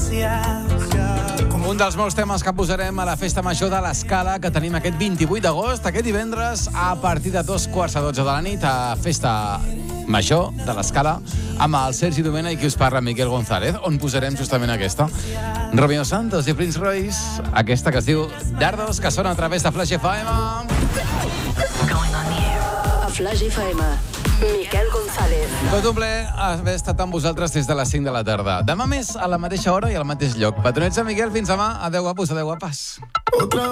Un dels molts temes que posarem a la festa major de l'Escala, que tenim aquest 28 d'agost, aquest divendres, a partir de 2:45 de la nit, a festa major de l'Escala, amb el Sergi Domena i qui us parla, Miquel González, on posarem justament aquesta. Romeo Santos i Prince Royce, aquesta que es diu Dardos, que sona a través de Flash FM. A Flash FM, Miquel González. Tot un plaer haver estat amb vosaltres des de les 5 de la tarda. Demà més a la mateixa hora i al mateix lloc. Petronets a Miquel, fins demà. Adéu, guapos, adéu, guapes.